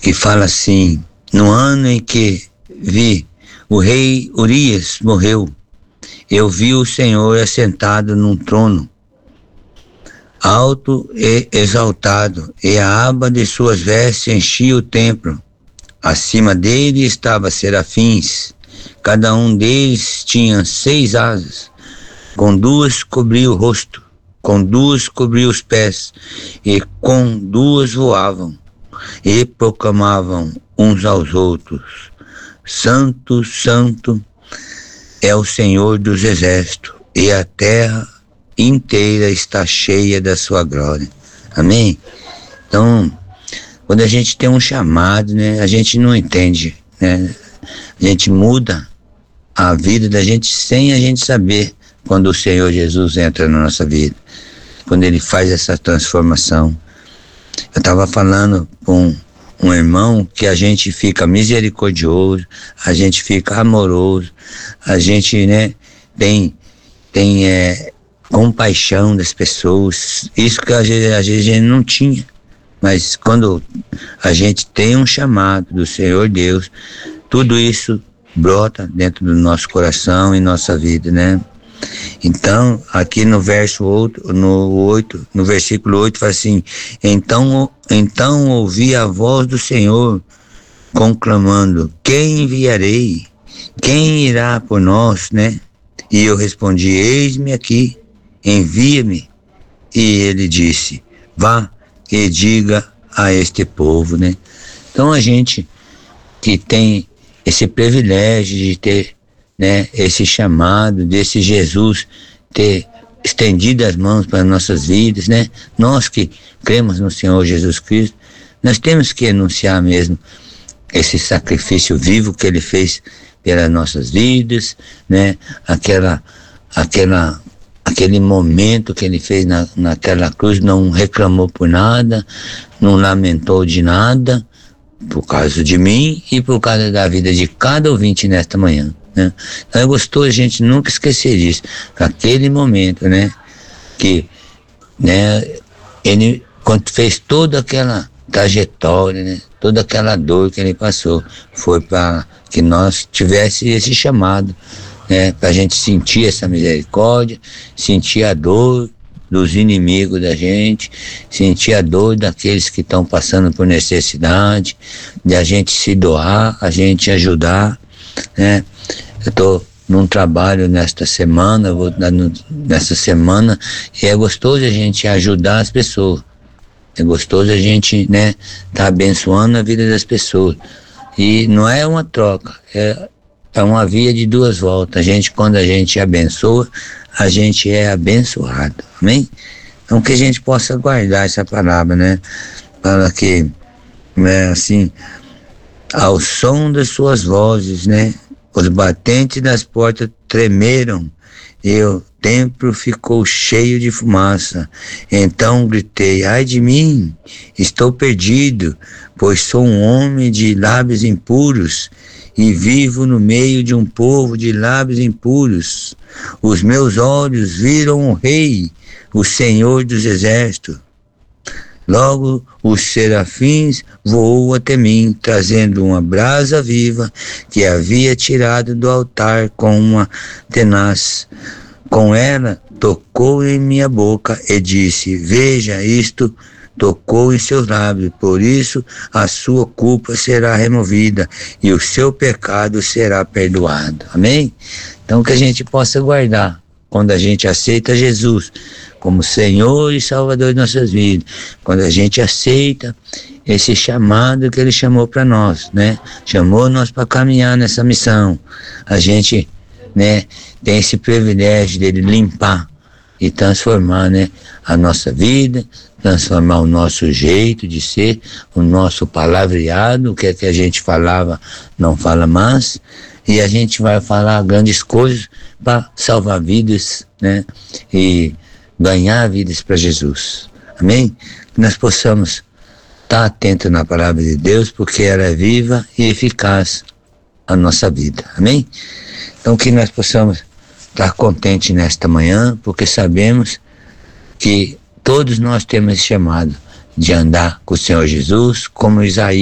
que fala assim: no ano em que vi o rei Urias morreu, eu vi o Senhor assentado num trono, alto e exaltado, e a aba de suas vestes enchia o templo. Acima dele estavam serafins, cada um deles tinha 6 asas, com 2 cobria o rosto, com 2 cobria os pés, e com 2 voavam, e proclamavam uns aos outros: Santo, Santo é o Senhor dos exércitos, e a terra inteira está cheia da sua glória. Amém? Então, quando a gente tem um chamado, né, a gente não entende, né? A gente muda a vida da gente sem a gente saber, quando o Senhor Jesus entra na nossa vida, quando Ele faz essa transformação. Eu estava falando com um irmão que a gente fica misericordioso, a gente fica amoroso, a gente, né, tem compaixão das pessoas, isso que às vezes a gente não tinha, mas quando a gente tem um chamado do Senhor Deus, tudo isso brota dentro do nosso coração e nossa vida, né? Então, aqui no versículo 8, fala assim: então ouvi a voz do Senhor conclamando: quem enviarei? Quem irá por nós, né? E eu respondi: eis-me aqui, envia-me. E ele disse: vá e diga a este povo, né? Então a gente que tem esse privilégio de ter, né, esse chamado desse Jesus ter estendido as mãos para nossas vidas, né? Nós que cremos no Senhor Jesus Cristo, nós temos que anunciar mesmo esse sacrifício vivo que Ele fez pelas nossas vidas, né? Aquele momento que Ele fez naquela cruz, não reclamou por nada, não lamentou de nada, por causa de mim e por causa da vida de cada ouvinte nesta manhã, né? Então é gostoso a gente nunca esquecer disso, aquele momento, né, que, né, Ele, quando fez toda aquela trajetória, né, toda aquela dor que Ele passou, foi para que nós tivéssemos esse chamado, né, para a gente sentir essa misericórdia, sentir a dor dos inimigos da gente, sentir a dor daqueles que estão passando por necessidade, de a gente se doar, a gente ajudar, né? Eu estou num trabalho nesta semana, e é gostoso a gente ajudar as pessoas, é gostoso a gente, né, tá abençoando a vida das pessoas, e não é uma troca, é uma via de 2 voltas. Quando a gente abençoa, a gente é abençoado, amém? Então que a gente possa guardar essa palavra, né? Para que, né, assim, ao som das suas vozes, né, os batentes das portas tremeram e o templo ficou cheio de fumaça. Então gritei: ai de mim, estou perdido, pois sou um homem de lábios impuros e vivo no meio de um povo de lábios impuros. Os meus olhos viram o Rei, o Senhor dos exércitos. Logo os serafins voou até mim, trazendo uma brasa viva que havia tirado do altar com uma tenaz. Com ela tocou em minha boca e disse: veja, isto tocou em seus lábios, por isso a sua culpa será removida e o seu pecado será perdoado. Amém? Então que a gente possa guardar, quando a gente aceita Jesus como Senhor e Salvador de nossas vidas, quando a gente aceita esse chamado que Ele chamou para nós, né? Chamou nós para caminhar nessa missão. A gente, né, tem esse privilégio dele limpar e transformar, né, a nossa vida, transformar o nosso jeito de ser, o nosso palavreado, o que é que a gente falava, não fala mais, e a gente vai falar grandes coisas para salvar vidas, né, e ganhar vidas para Jesus. Amém? Que nós possamos estar atentos na palavra de Deus, porque ela é viva e eficaz a nossa vida. Amém? Então que nós possamos estar contentes nesta manhã, porque sabemos que todos nós temos esse chamado de andar com o Senhor Jesus, como Isaías